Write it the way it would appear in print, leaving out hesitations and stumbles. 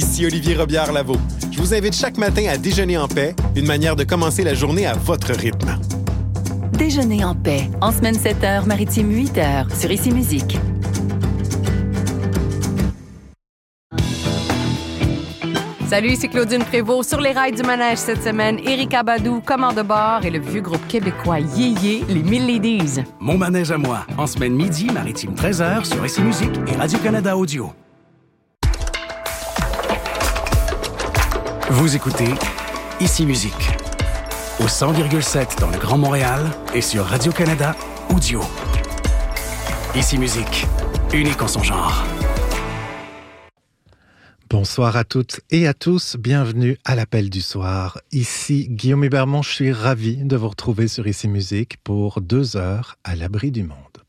Ici Olivier Robillard-Lavaux. Je vous invite chaque matin à déjeuner en paix, une manière de commencer la journée à votre rythme. Déjeuner en paix, en semaine 7h, maritime 8h, sur Ici Musique. Salut, c'est Claudine Prévost. Sur les rails du manège cette semaine, Éric Abadou, commande de bord et le vieux groupe québécois Yéyé, les Mille Ladies. Mon manège à moi, en semaine midi, maritime 13h, sur Ici Musique et Radio-Canada Audio. Vous écoutez Ici Musique, au 100,7 dans le Grand Montréal et sur Radio-Canada Audio. Ici Musique, unique en son genre. Bonsoir à toutes et à tous, bienvenue à l'appel du soir. Ici Guillaume Hébermont, je suis ravi de vous retrouver sur Ici Musique pour 2 heures à l'abri du monde.